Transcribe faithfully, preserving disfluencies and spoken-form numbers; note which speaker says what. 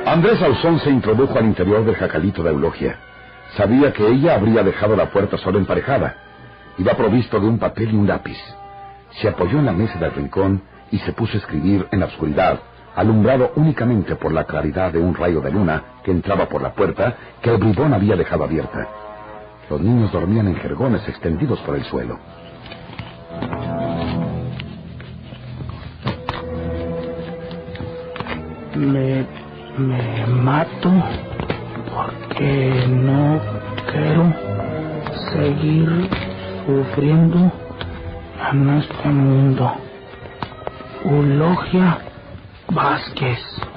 Speaker 1: Andrés Ausón se introdujo al interior del jacalito de Eulogia. Sabía que ella habría dejado la puerta solo emparejada. Iba provisto de un papel y un lápiz. Se apoyó en la mesa del rincón y se puso a escribir en la oscuridad, alumbrado únicamente por la claridad de un rayo de luna que entraba por la puerta que el bribón había dejado abierta. Los niños dormían en jergones extendidos por el suelo.
Speaker 2: Me, me mato porque no quiero seguir sufriendo en este mundo. Eulogia Vázquez.